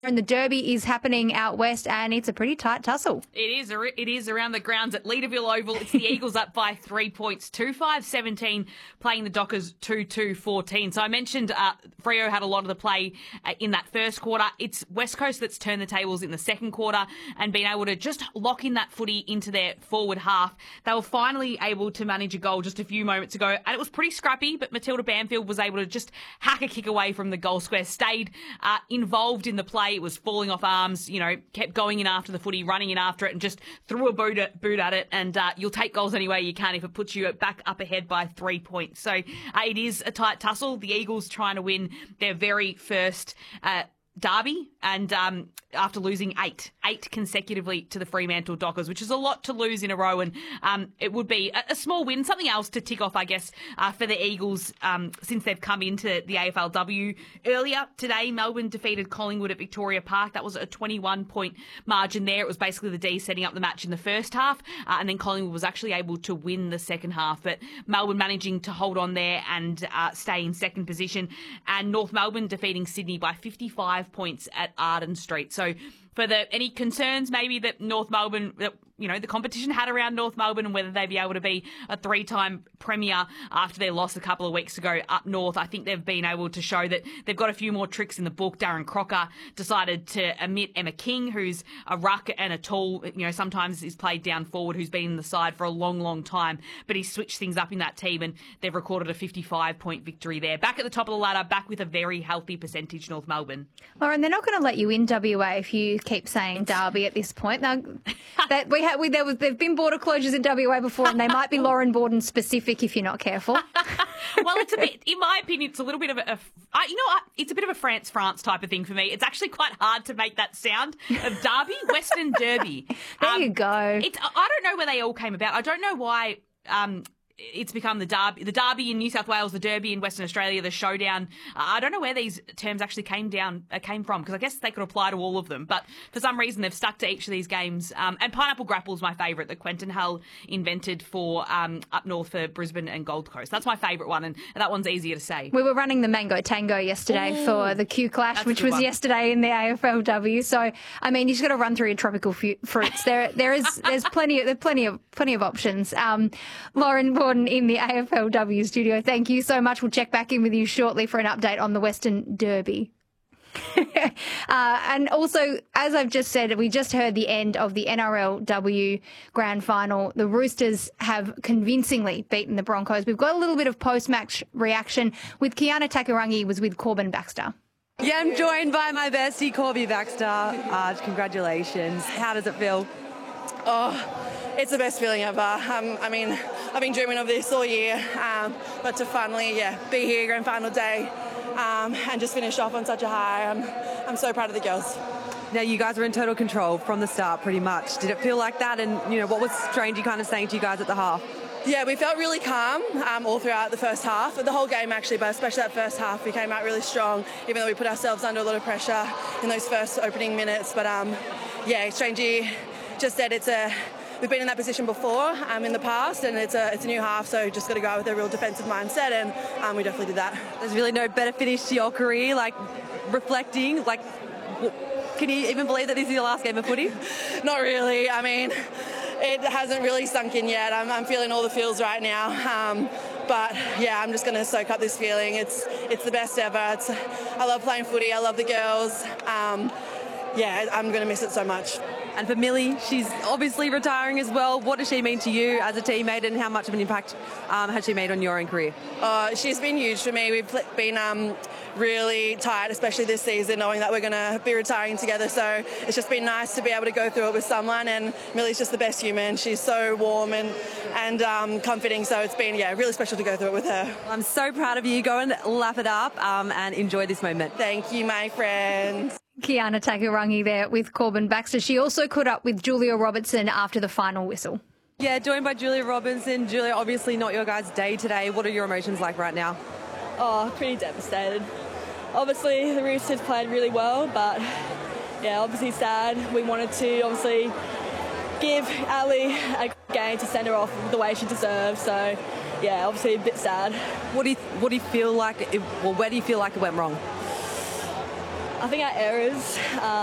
And the Derby is happening out west, and it's a pretty tight tussle. It is around the grounds at Leederville Oval. It's the Eagles up by 3 points, 2-5-17, playing the Dockers 2-2-14. So I mentioned Freo had a lot of the play in that first quarter. It's West Coast that's turned the tables in the second quarter and been able to just lock in that footy into their forward half. They were finally able to manage a goal just a few moments ago, and it was pretty scrappy, but Matilda Banfield was able to just hack a kick away from the goal square, stayed involved in the play. It was falling off arms, kept going in after the footy, running in after it, and just threw a boot at it. And you'll take goals any way you can if it puts you back up ahead by 3 points. So it is a tight tussle. The Eagles trying to win their very first derby, and after losing eight consecutively to the Fremantle Dockers, which is a lot to lose in a row, and it would be a small win, something else to tick off, I guess, for the Eagles since they've come into the AFLW. Earlier today, Melbourne defeated Collingwood at Victoria Park. That was a 21-point margin there. It was basically the D's setting up the match in the first half, and then Collingwood was actually able to win the second half, but Melbourne managing to hold on there and stay in second position, and North Melbourne defeating Sydney by 55 points at Arden Street. So for any concerns maybe that North Melbourne, the competition had around North Melbourne and whether they'd be able to be a 3-time premier after their loss a couple of weeks ago up north, I think they've been able to show that they've got a few more tricks in the book. Darren Crocker decided to omit Emma King, who's a ruck and a tall, sometimes is played down forward, who's been in the side for a long, long time, but he switched things up in that team and they've recorded a 55-point victory there. Back at the top of the ladder, back with a very healthy percentage, North Melbourne. Lauren, they're not going to let you in WA if you keep saying Derby at this point. Now, there've been border closures in WA before, and they might be Lauren Borden specific if you're not careful. Well, it's a bit, in my opinion, it's a little bit of it's a bit of a France type of thing for me. It's actually quite hard to make that sound of Derby, Western Derby. There you go. I don't know where they all came about. I don't know why. It's become the Derby in New South Wales, the Derby in Western Australia, the Showdown. I don't know where these terms actually came from, because I guess they could apply to all of them. But for some reason, they've stuck to each of these games. And Pineapple Grapple is my favourite, that Quentin Hull invented for up north for Brisbane and Gold Coast. That's my favourite one, and that one's easier to say. We were running the Mango Tango yesterday for the Q Clash, which was yesterday in the AFLW. So, I mean, you just got to run through your tropical fruits. There's plenty of options. Lauren Borden in the AFLW studio, thank you so much. We'll check back in with you shortly for an update on the Western Derby. And also, as I've just said, we just heard the end of the NRLW Grand Final. The Roosters have convincingly beaten the Broncos. We've got a little bit of post-match reaction with Kiana Takarangi, was with Corbin Baxter. Yeah, I'm joined by my bestie, Corby Baxter. Congratulations. How does it feel? Oh, it's the best feeling ever. I've been dreaming of this all year, but to finally, be here, grand final day, and just finish off on such a high. I'm so proud of the girls. Now, you guys were in total control from the start, pretty much. Did it feel like that? And, what was Strangey kind of saying to you guys at the half? Yeah, we felt really calm all throughout the first half, the whole game actually, but especially that first half, we came out really strong, even though we put ourselves under a lot of pressure in those first opening minutes. But, Strangey just said we've been in that position before in the past, and it's a new half, so just got to go out with a real defensive mindset, and we definitely did that. There's really no better finish to your career, reflecting, can you even believe that this is your last game of footy? Not really. I mean, it hasn't really sunk in yet. I'm feeling all the feels right now. But I'm just going to soak up this feeling. It's the best ever. I love playing footy. I love the girls. I'm going to miss it so much. And for Millie, she's obviously retiring as well. What does she mean to you as a teammate, and how much of an impact has she made on your own career? She's been huge for me. We've been really tight, especially this season, knowing that we're going to be retiring together. So it's just been nice to be able to go through it with someone, and Millie's just the best human. She's so warm and comforting, so it's been really special to go through it with her. I'm so proud of you. Go and lap it up and enjoy this moment. Thank you, my friends. Kiana Takarangi there with Corbin Baxter. She also caught up with Julia Robertson after the final whistle. Yeah, joined by Julia Robinson. Julia, obviously not your guys' day today. What are your emotions like right now? Oh, pretty devastated. Obviously, the Roosters played really well, but obviously sad. We wanted to obviously give Ali a game to send her off the way she deserves. So, obviously a bit sad. What do you feel like? Where do you feel like it went wrong? I think our errors.